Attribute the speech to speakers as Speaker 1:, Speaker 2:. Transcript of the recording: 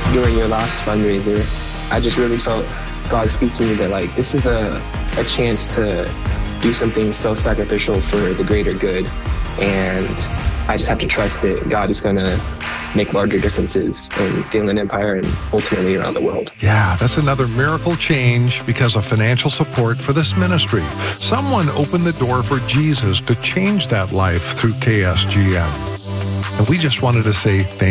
Speaker 1: during your last fundraiser, I just really felt God speak to me that, like, this is a chance to do something self-sacrificial for the greater good. And I just have to trust that God is going to make larger differences in the Inland Empire and ultimately around the world.
Speaker 2: Yeah, that's another miracle change because of financial support for this ministry. Someone opened the door for Jesus to change that life through KSGM. And we just wanted to say thank you.